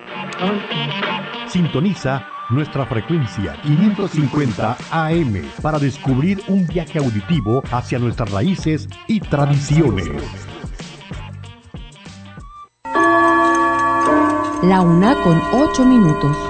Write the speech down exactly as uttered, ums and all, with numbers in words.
Sintoniza nuestra frecuencia quinientos cincuenta A M para descubrir un viaje auditivo hacia nuestras raíces y tradiciones. La una con ocho minutos.